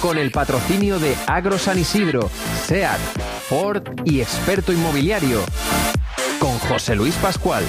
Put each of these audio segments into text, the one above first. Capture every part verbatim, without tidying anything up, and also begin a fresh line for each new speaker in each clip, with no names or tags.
con el patrocinio de Agro San Isidro, SEAT, Ford y Experto Inmobiliario. Con José Luis Pascual.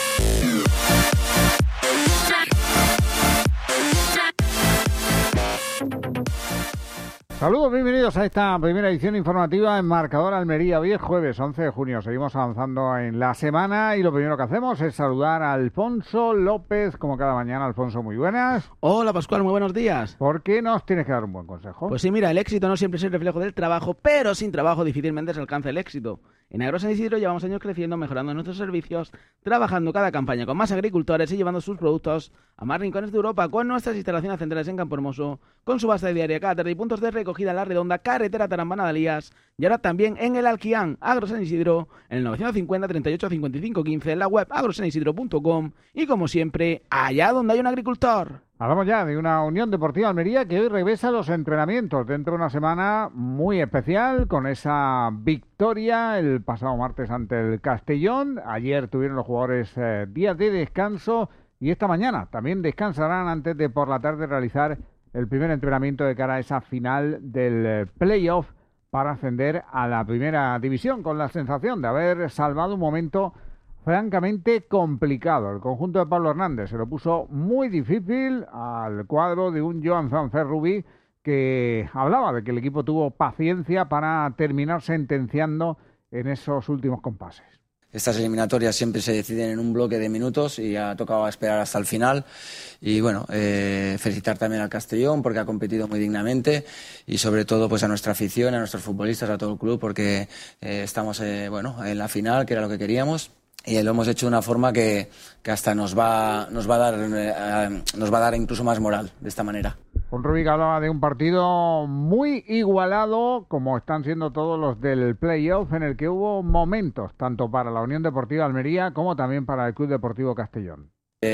Saludos, bienvenidos a esta primera edición informativa en Marcador Almería. Hoy es jueves once de junio, seguimos avanzando en la semana y lo primero que hacemos es saludar a Alfonso López, como cada mañana. Alfonso, muy buenas.
Hola Pascual, muy buenos días.
¿Por qué nos tienes que dar un buen consejo?
Pues sí, mira, el éxito no siempre es el reflejo del trabajo, pero sin trabajo difícilmente se alcanza el éxito. En Agro San Isidro llevamos años creciendo, mejorando nuestros servicios, trabajando cada campaña con más agricultores y llevando sus productos a más rincones de Europa con nuestras instalaciones centrales en Campohermoso, con su base diaria cada tarde y puntos de recogida en La Redonda, carretera Tarambana de Alías, y ahora también en el Alquián, Agro San Isidro, en el novecientos cincuenta, treinta y ocho, cincuenta y cinco, quince, en la web agro san isidro punto com y como siempre, allá donde hay un agricultor.
Hablamos ya de una Unión Deportiva Almería que hoy regresa a los entrenamientos dentro de una semana muy especial con esa victoria el pasado martes ante el Castellón. Ayer tuvieron los jugadores eh, días de descanso y esta mañana también descansarán antes de por la tarde realizar el primer entrenamiento de cara a esa final del eh, playoff para ascender a la primera división, con la sensación de haber salvado un momento francamente complicado. El conjunto de Pablo Hernández se lo puso muy difícil al cuadro de un Joan Zanferrubí que hablaba de que el equipo tuvo paciencia para terminar sentenciando en esos últimos compases.
Estas eliminatorias siempre se deciden en un bloque de minutos y ha tocado esperar hasta el final. Y bueno, eh, felicitar también al Castellón porque ha competido muy dignamente y sobre todo pues a nuestra afición, a nuestros futbolistas, a todo el club porque eh, estamos eh, bueno, en la final, que era lo que queríamos. Y lo hemos hecho de una forma que, que hasta nos va, nos va a dar, eh, nos va a dar incluso más moral de esta manera.
Un Rubik hablaba de un partido muy igualado, como están siendo todos los del playoff, en el que hubo momentos, tanto para la Unión Deportiva Almería como también para el Club Deportivo Castellón.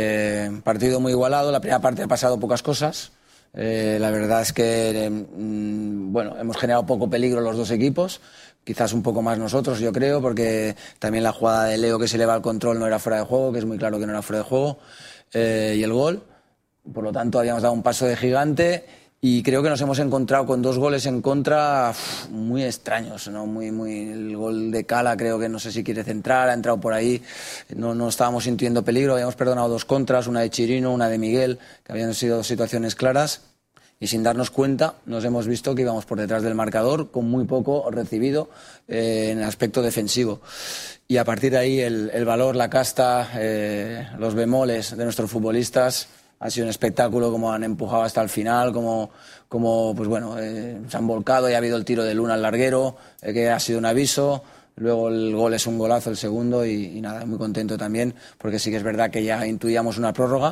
Eh, partido muy igualado, la primera parte ha pasado pocas cosas. Eh, la verdad es que eh, bueno, hemos generado poco peligro los dos equipos, quizás un poco más nosotros, yo creo, porque también la jugada de Leo que se le va al control no era fuera de juego, que es muy claro que no era fuera de juego, eh, y el gol. Por lo tanto, habíamos dado un paso de gigante y creo que nos hemos encontrado con dos goles en contra uf, muy extraños, ¿no? Muy, muy, el gol de Cala creo que no sé si quiere centrar, ha entrado por ahí, no, no estábamos sintiendo peligro, habíamos perdonado dos contras, una de Chirino, una de Miguel, que habían sido situaciones claras y sin darnos cuenta nos hemos visto que íbamos por detrás del marcador con muy poco recibido eh, en el aspecto defensivo. Y a partir de ahí el, el valor, la casta, eh, los bemoles de nuestros futbolistas. Ha sido un espectáculo, como han empujado hasta el final, como, como pues bueno, eh, se han volcado y ha habido el tiro de Luna al larguero, eh, que ha sido un aviso. Luego el gol es un golazo, el segundo, y, y nada, muy contento también, porque sí que es verdad que ya intuíamos una prórroga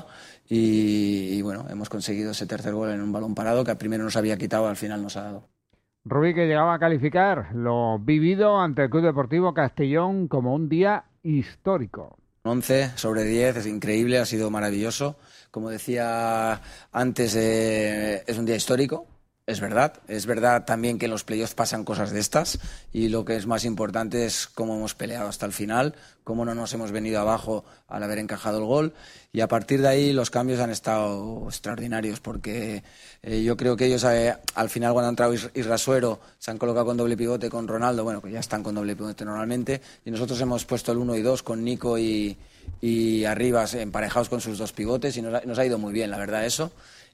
y, y bueno, hemos conseguido ese tercer gol en un balón parado que al primero nos había quitado, al final nos ha dado.
Rubí, que llegaba a calificar lo vivido ante el Club Deportivo Castellón como un día histórico.
once sobre diez, es increíble, ha sido maravilloso. Como decía antes, eh, es un día histórico, es verdad. Es verdad también que en los playoffs pasan cosas de estas y lo que es más importante es cómo hemos peleado hasta el final, cómo no nos hemos venido abajo al haber encajado el gol y a partir de ahí los cambios han estado extraordinarios porque eh, yo creo que ellos eh, al final cuando ha entrado Irrasuero se han colocado con doble pivote con Ronaldo, bueno, que ya están con doble pivote normalmente y nosotros hemos puesto el uno y dos con Nico y, y Arribas emparejados con sus dos pivotes y nos ha, nos ha ido muy bien, la verdad, eso.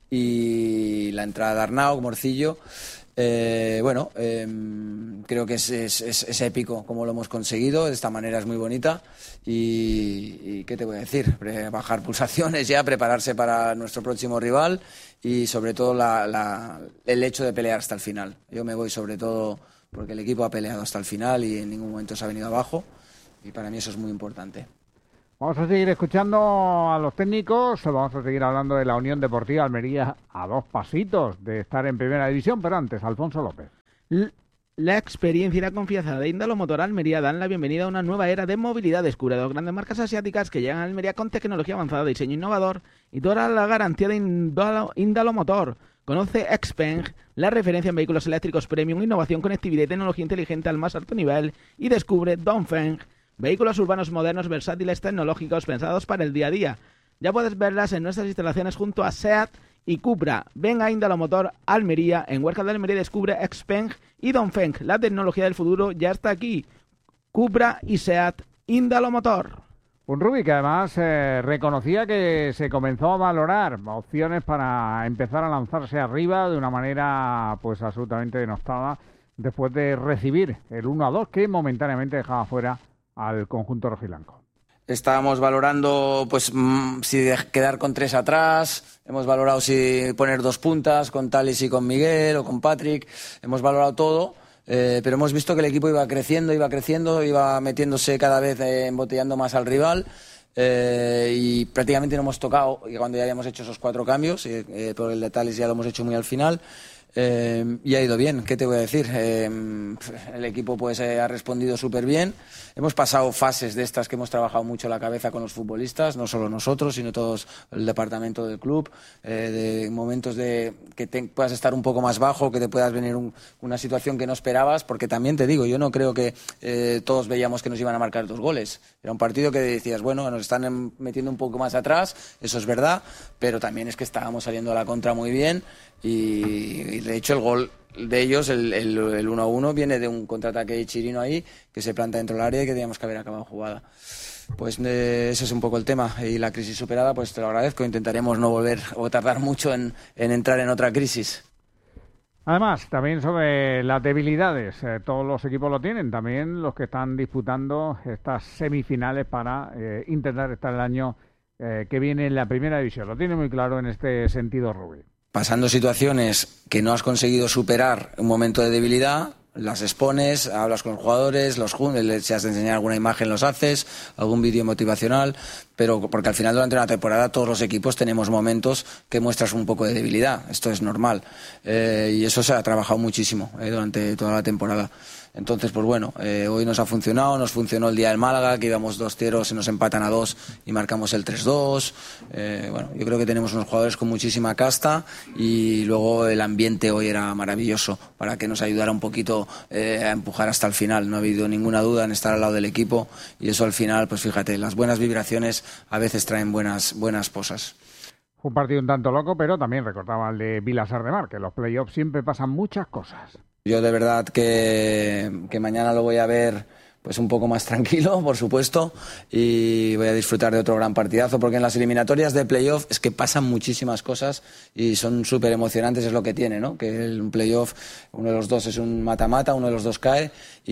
Y la entrada de Arnau, Morcillo, eh, bueno, eh, creo que es, es, es, es épico como lo hemos conseguido, de esta manera es muy bonita y, y ¿qué te voy a decir? Bajar pulsaciones ya, prepararse para nuestro próximo rival y sobre todo la, la, el hecho de pelear hasta el final. Yo me voy sobre todo porque el equipo ha peleado hasta el final y en ningún momento se ha venido abajo y para mí eso es muy importante.
Vamos a seguir escuchando a los técnicos, vamos a seguir hablando de la Unión Deportiva Almería a dos pasitos de estar en primera división, pero antes, Alfonso López.
La experiencia y la confianza de Indalo Motor Almería dan la bienvenida a una nueva era de movilidad. Descubre dos grandes marcas asiáticas que llegan a Almería con tecnología avanzada, diseño innovador y toda la garantía de Indalo, Indalo Motor. Conoce Xpeng, la referencia en vehículos eléctricos premium, innovación, conectividad y tecnología inteligente al más alto nivel, y descubre Dongfeng, vehículos urbanos modernos, versátiles, tecnológicos, pensados para el día a día. Ya puedes verlas en nuestras instalaciones junto a SEAT y Cupra. Ven a Indalomotor Almería. En Huerca de Almería descubre Xpeng y Dongfeng. La tecnología del futuro ya está aquí. Cupra y SEAT Indalomotor.
Un Rubi que además eh, reconocía que se comenzó a valorar opciones para empezar a lanzarse arriba de una manera pues absolutamente denostada después de recibir el uno a dos que momentáneamente dejaba fuera al conjunto rojiblanco.
Estábamos valorando pues mmm, si de quedar con tres atrás, hemos valorado si poner dos puntas con Talis y con Miguel o con Patrick, hemos valorado todo. Eh, pero hemos visto que el equipo iba creciendo, iba creciendo, iba metiéndose cada vez, eh, embotellando más al rival, eh, y prácticamente no hemos tocado, y cuando ya habíamos hecho esos cuatro cambios, eh, eh, por el de Talis ya lo hemos hecho muy al final, eh, y ha ido bien. ¿Qué te voy a decir? Eh, el equipo pues eh, ha respondido súper bien. Hemos pasado fases de estas que hemos trabajado mucho la cabeza con los futbolistas, no solo nosotros, sino todo el departamento del club, eh, de momentos de que te, puedas estar un poco más bajo, que te puedas venir un, una situación que no esperabas, porque también te digo, yo no creo que eh, todos veíamos que nos iban a marcar dos goles. Era un partido que decías, bueno, nos están metiendo un poco más atrás, eso es verdad, pero también es que estábamos saliendo a la contra muy bien y, y de hecho el gol de ellos, el, el, el uno a uno, viene de un contraataque de Chirino ahí, que se planta dentro del área y que teníamos que haber acabado jugada. Pues eh, ese es un poco el tema. Y la crisis superada, pues te lo agradezco. Intentaremos no volver o tardar mucho en, en entrar en otra crisis.
Además, también sobre las debilidades, eh, todos los equipos lo tienen, también los que están disputando estas semifinales para eh, intentar estar el año eh, que viene en la primera división. Lo tiene muy claro en este sentido Rubi.
Pasando situaciones que no has conseguido superar un momento de debilidad, las expones, hablas con los jugadores, los juntas, si has de enseñar alguna imagen los haces, algún vídeo motivacional, pero porque al final durante una temporada todos los equipos tenemos momentos que muestras un poco de debilidad, esto es normal, eh, y eso se ha trabajado muchísimo eh, durante toda la temporada. Entonces, pues bueno, eh, hoy nos ha funcionado, nos funcionó el día del Málaga, que íbamos dos cero, se nos empatan a dos y marcamos el tres dos. Eh, bueno, yo creo que tenemos unos jugadores con muchísima casta y luego el ambiente hoy era maravilloso para que nos ayudara un poquito eh, a empujar hasta el final. No ha habido ninguna duda en estar al lado del equipo y eso al final, pues fíjate, las buenas vibraciones a veces traen buenas, buenas cosas.
Fue un partido un tanto loco, pero también recordaba el de Vilasar de Mar, que en los playoffs siempre pasan muchas cosas.
Yo de verdad que, que mañana lo voy a ver pues un poco más tranquilo, por supuesto, y voy a disfrutar de otro gran partidazo, porque en las eliminatorias de playoff es que pasan muchísimas cosas y son súper emocionantes, es lo que tiene, ¿no? Que el playoff, uno de los dos es un mata-mata, uno de los dos cae,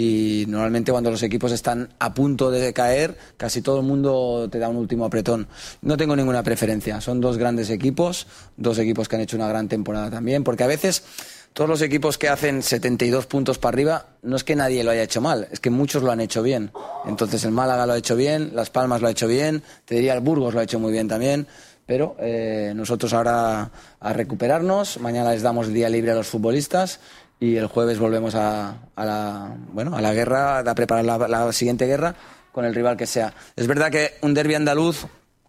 y normalmente cuando los equipos están a punto de caer, casi todo el mundo te da un último apretón. No tengo ninguna preferencia, son dos grandes equipos, dos equipos que han hecho una gran temporada también, porque a veces todos los equipos que hacen setenta y dos puntos para arriba, no es que nadie lo haya hecho mal, es que muchos lo han hecho bien. Entonces el Málaga lo ha hecho bien, Las Palmas lo ha hecho bien, te diría el Burgos lo ha hecho muy bien también, pero eh, nosotros ahora a recuperarnos, mañana les damos el día libre a los futbolistas y el jueves volvemos a, a la bueno a la guerra, a preparar la, la siguiente guerra con el rival que sea. Es verdad que un derbi andaluz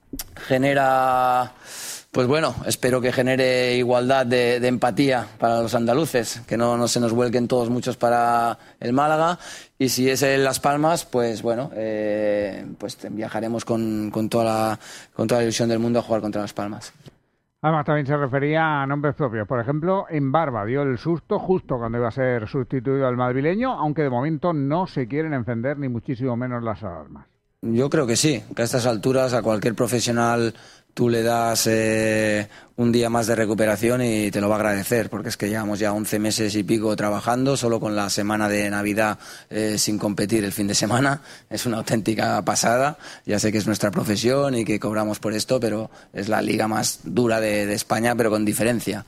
genera... Pues bueno, espero que genere igualdad de, de empatía para los andaluces, que no, no se nos vuelquen todos muchos para el Málaga. Y si es en Las Palmas, pues bueno, eh, pues viajaremos con, con, toda la, con toda la ilusión del mundo a jugar contra Las Palmas.
Además también se refería a nombres propios. Por ejemplo, en Barba dio el susto justo cuando iba a ser sustituido al madrileño, aunque de momento no se quieren encender ni muchísimo menos las alarmas.
Yo creo que sí, que a estas alturas a cualquier profesional tú le das eh, un día más de recuperación y te lo va a agradecer, porque es que llevamos ya once meses y pico trabajando, solo con la semana de Navidad eh, sin competir el fin de semana. Es una auténtica pasada. Ya sé que es nuestra profesión y que cobramos por esto, pero es la liga más dura de, de España, pero con diferencia.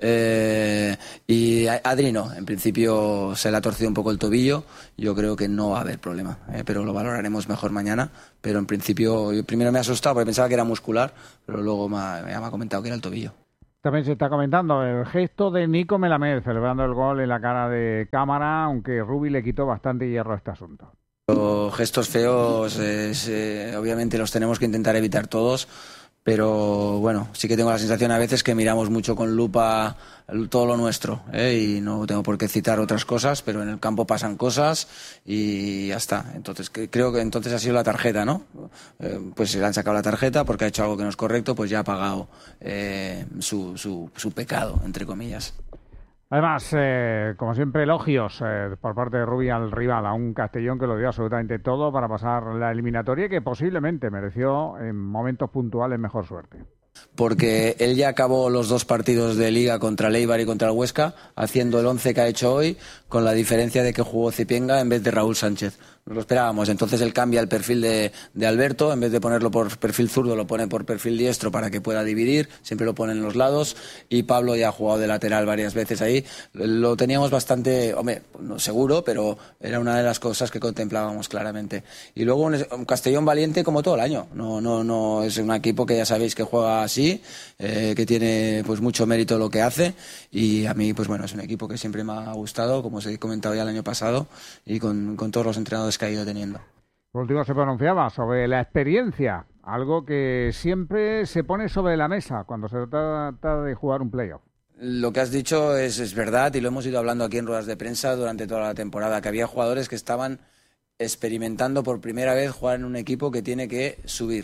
Eh, y Adri no, en principio se le ha torcido un poco el tobillo. Yo creo que no va a haber problema, eh, pero lo valoraremos mejor mañana. Pero en principio, yo primero me he asustado porque pensaba que era muscular, pero luego me ha, me ha comentado que era el tobillo.
También se está comentando el gesto de Nico Melamed celebrando el gol en la cara de cámara, aunque Rubi le quitó bastante hierro a este asunto.
Los gestos feos, eh, eh, obviamente los tenemos que intentar evitar todos, pero bueno, sí que tengo la sensación a veces que miramos mucho con lupa todo lo nuestro, ¿eh? Y no tengo por qué citar otras cosas, pero en el campo pasan cosas y ya está. Entonces que, creo que entonces ha sido la tarjeta, ¿no? Eh, pues se le han sacado la tarjeta porque ha hecho algo que no es correcto, pues ya ha pagado eh, su, su, su pecado, entre comillas.
Además, eh, como siempre, elogios eh, por parte de Rubi al rival, a un Castellón que lo dio absolutamente todo para pasar la eliminatoria y que posiblemente mereció en momentos puntuales mejor suerte.
Porque él ya acabó los dos partidos de Liga contra el Eibar y contra el Huesca haciendo el once que ha hecho hoy, con la diferencia de que jugó Zipienga en vez de Raúl Sánchez. Nos lo esperábamos. Entonces él cambia el perfil de, de Alberto, en vez de ponerlo por perfil zurdo lo pone por perfil diestro para que pueda dividir, siempre lo pone en los lados, y Pablo ya ha jugado de lateral varias veces ahí. Lo teníamos bastante, hombre, no seguro, pero era una de las cosas que contemplábamos claramente. Y luego un, un Castellón valiente como todo el año. No, no, no es un equipo que ya sabéis que juega así, eh, que tiene pues mucho mérito lo que hace, y a mí pues bueno, es un equipo que siempre me ha gustado, como os he comentado ya el año pasado, y con, con todos los entrenadores que ha ido teniendo.
Por último se pronunciaba sobre la experiencia, algo que siempre se pone sobre la mesa cuando se trata de jugar un playoff.
Lo que has dicho es, es verdad, y lo hemos ido hablando aquí en ruedas de prensa durante toda la temporada, que había jugadores que estaban experimentando por primera vez jugar en un equipo que tiene que subir,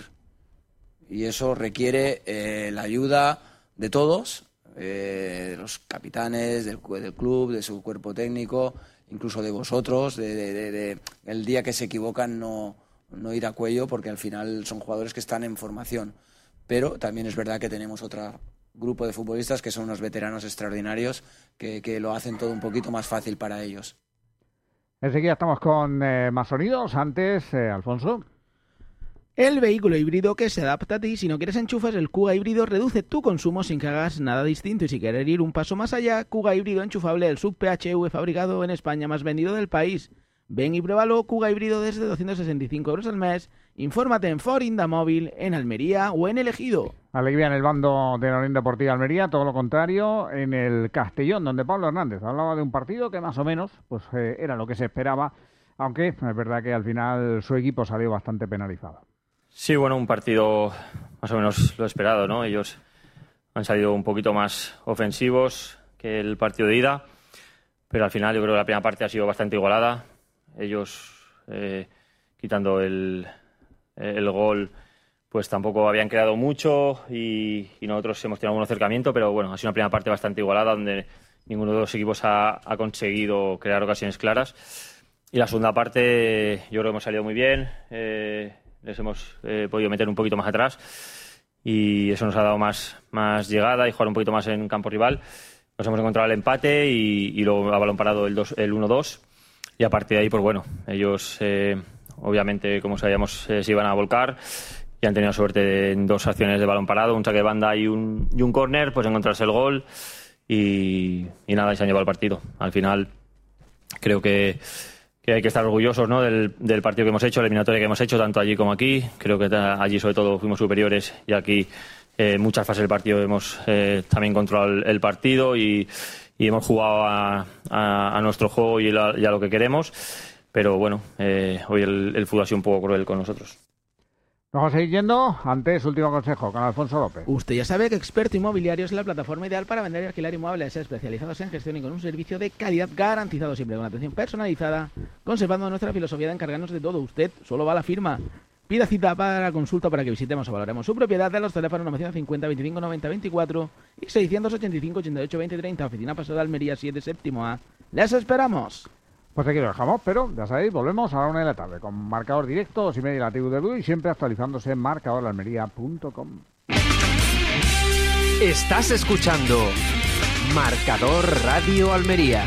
y eso requiere eh, la ayuda de todos, eh, de los capitanes, del, del club, de su cuerpo técnico, incluso de vosotros, de, de, de, de el día que se equivocan no, no ir a cuello, porque al final son jugadores que están en formación. Pero también es verdad que tenemos otro grupo de futbolistas que son unos veteranos extraordinarios que, que lo hacen todo un poquito más fácil para ellos.
Enseguida estamos con eh, más sonidos. Antes, eh, Alfonso.
El vehículo híbrido que se adapta a ti. Si no quieres enchufes, el Kuga híbrido reduce tu consumo sin que hagas nada distinto. Y si quieres ir un paso más allá, Kuga híbrido enchufable, el sub P H V fabricado en España, más vendido del país. Ven y pruébalo, Kuga híbrido desde doscientos sesenta y cinco euros al mes. Infórmate en Ford Indamóvil, en Almería o en El Ejido.
Alegría en el bando de la Unión Deportiva Almería, todo lo contrario en el Castellón, donde Pablo Hernández hablaba de un partido que más o menos pues eh, era lo que se esperaba, aunque es verdad que al final su equipo salió bastante penalizado.
Sí, bueno, un partido más o menos lo esperado, ¿no? Ellos han salido un poquito más ofensivos que el partido de ida, pero al final yo creo que la primera parte ha sido bastante igualada. Ellos, eh, quitando el, el gol, pues tampoco habían creado mucho y, y nosotros hemos tenido algún acercamiento, pero bueno, ha sido una primera parte bastante igualada donde ninguno de los equipos ha, ha conseguido crear ocasiones claras. Y la segunda parte yo creo que hemos salido muy bien. Eh, les hemos eh, podido meter un poquito más atrás y eso nos ha dado más, más llegada y jugar un poquito más en campo rival. Nos hemos encontrado el empate y, y luego a balón parado el, el uno dos, y a partir de ahí, pues bueno, ellos eh, obviamente, como sabíamos, eh, se iban a volcar y han tenido suerte en dos acciones de balón parado, un saque de banda y un, y un córner, pues encontrarse el gol y, y nada, y se han llevado el partido. Al final creo que que hay que estar orgullosos, ¿no?, del, del partido que hemos hecho, la eliminatoria que hemos hecho, tanto allí como aquí. Creo que allí sobre todo fuimos superiores y aquí en eh, muchas fases del partido hemos eh, también controlado el, el partido y, y hemos jugado a, a, a nuestro juego y, la, y a lo que queremos. Pero bueno, eh, hoy el, el fútbol ha sido un poco cruel con nosotros.
Vamos a seguir yendo. Antes, último consejo con Alfonso López.
Usted ya sabe que Experto Inmobiliario es la plataforma ideal para vender y alquilar inmuebles, especializados en gestión y con un servicio de calidad garantizado, siempre con atención personalizada, conservando nuestra filosofía de encargarnos de todo. Usted solo va a la firma. Pida cita para consulta para que visitemos o valoremos su propiedad en los teléfonos novecientos cincuenta, veinticinco noventa, veinticuatro y seiscientos ochenta y cinco, ochenta y ocho, veinte, treinta, Oficina Paso de Almería siete, séptimo A. ¡Les esperamos!
Pues aquí lo dejamos, pero ya sabéis, volvemos a la una de la tarde con marcador directo, dos y media la T V de Blue y siempre actualizándose en marcador almería punto com.
Estás escuchando Marcador Radio Almería.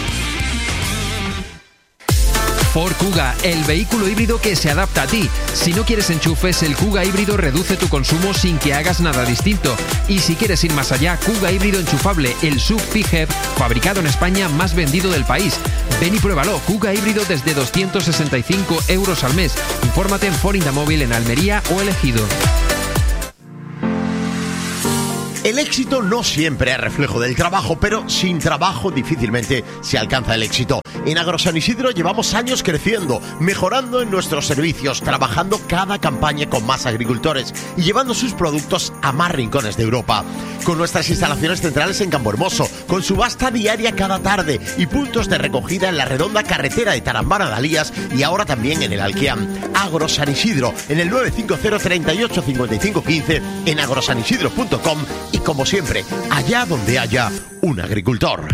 Ford Kuga, el vehículo híbrido que se adapta a ti. Si no quieres enchufes, el Kuga híbrido reduce tu consumo sin que hagas nada distinto. Y si quieres ir más allá, Kuga híbrido enchufable, el sub P H E V, fabricado en España, más vendido del país. Ven y pruébalo, Kuga híbrido desde doscientos sesenta y cinco euros al mes. Infórmate en Ford Indamóvil en Almería o El Ejido.
El éxito no siempre es reflejo del trabajo, pero sin trabajo difícilmente se alcanza el éxito. En Agrosan Isidro llevamos años creciendo, mejorando en nuestros servicios, trabajando cada campaña con más agricultores y llevando sus productos a más rincones de Europa. Con nuestras instalaciones centrales en Campohermoso, con subasta diaria cada tarde y puntos de recogida en la redonda carretera de Tarambana de Alías y ahora también en el Alquiam. Agrosan Isidro, en el nueve cinco cero, treinta y ocho, cincuenta y cinco quince, en agrosan isidro punto com y como siempre, allá donde haya un agricultor.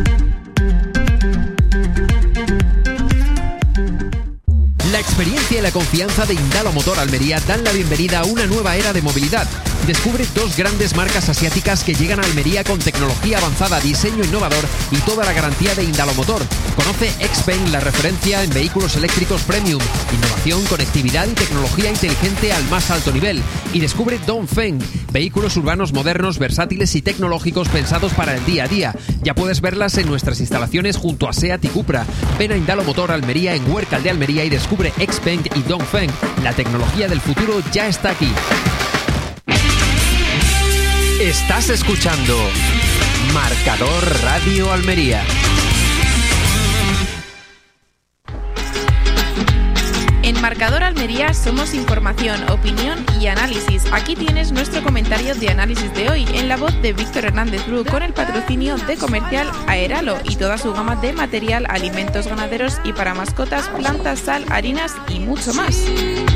La experiencia y la confianza de Indalo Motor Almería dan la bienvenida a una nueva era de movilidad. Descubre dos grandes marcas asiáticas que llegan a Almería con tecnología avanzada, diseño innovador y toda la garantía de Indalo Motor. Conoce Xpeng, la referencia en vehículos eléctricos premium, innovación, conectividad y tecnología inteligente al más alto nivel. Y descubre Dongfeng, vehículos urbanos modernos, versátiles y tecnológicos pensados para el día a día. Ya puedes verlas en nuestras instalaciones junto a SEAT y Cupra. Ven a Indalo Motor Almería en Huércal de Almería y descubre Xpeng y Dongfeng. La tecnología del futuro ya está aquí. Estás escuchando Marcador Radio Almería.
En Marcador Almería somos información, opinión y análisis. Aquí tienes nuestro comentario de análisis de hoy en la voz de Víctor Hernández Bru con el patrocinio de Comercial Aeralo y toda su gama de material, alimentos ganaderos y para mascotas, plantas, sal, harinas y mucho más.